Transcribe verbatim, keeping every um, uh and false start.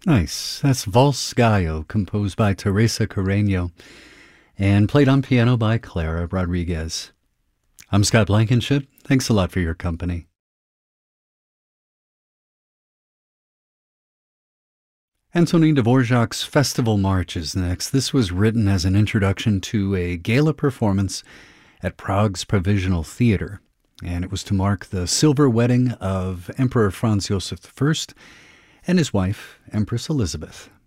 Nice. That's Valse Gallo, composed by Teresa Carreño and played on piano by Clara Rodriguez. I'm Scott Blankenship. Thanks a lot for your company. Antonin Dvorak's Festival March is next. This was written as an introduction to a gala performance at Prague's Provisional Theater, and it was to mark the silver wedding of Emperor Franz Joseph the First and his wife, Empress Elizabeth.